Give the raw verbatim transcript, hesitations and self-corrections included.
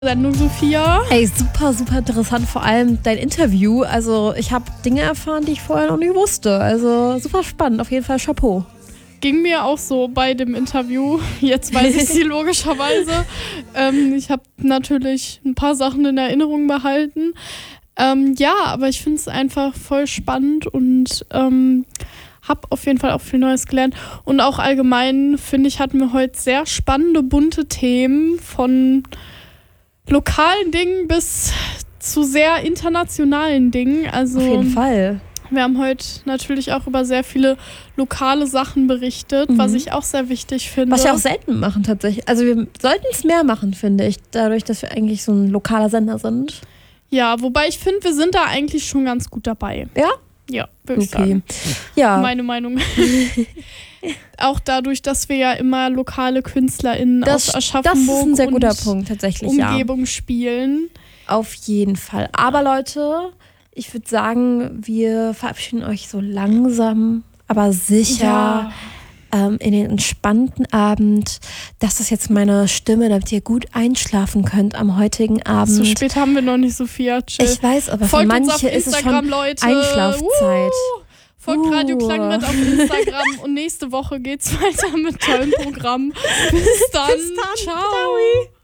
Sendung, Sophia. Ey, super, super interessant, vor allem dein Interview. Also ich habe Dinge erfahren, die ich vorher noch nicht wusste. Also super spannend, auf jeden Fall Chapeau. Ging mir auch so bei dem Interview. Jetzt weiß ich sie logischerweise. Ähm, ich habe natürlich ein paar Sachen in Erinnerung behalten. Ähm, ja, aber ich finde es einfach voll spannend und ähm, habe auf jeden Fall auch viel Neues gelernt. Und auch allgemein, finde ich, hatten wir heute sehr spannende, bunte Themen von lokalen Dingen bis zu sehr internationalen Dingen. Also, auf jeden Fall. Wir haben heute natürlich auch über sehr viele lokale Sachen berichtet, mhm. was ich auch sehr wichtig finde. Was wir auch selten machen tatsächlich. Also wir sollten es mehr machen, finde ich, dadurch, dass wir eigentlich so ein lokaler Sender sind. Ja, wobei ich finde, wir sind da eigentlich schon ganz gut dabei. Ja? Ja, würde ich okay. sagen. Ja. Meine Meinung. Auch dadurch, dass wir ja immer lokale KünstlerInnen das, aus Aschaffenburg das ist ein sehr guter und Punkt, tatsächlich, Umgebung ja. spielen. Auf jeden Fall. Aber Leute, ich würde sagen, wir verabschieden euch so langsam, aber sicher Ja. ähm, in den entspannten Abend. Das ist jetzt meine Stimme, damit ihr gut einschlafen könnt am heutigen Abend. So spät haben wir noch nicht, Sophia. Chill. Ich weiß, aber Folgt für uns manche auf ist es Instagram, schon Leute. Einschlafzeit. Uh, folgt Uh. Radio Klang mit auf Instagram und nächste Woche geht's weiter mit tollen Programmen. Bis dann. Bis dann. Ciao.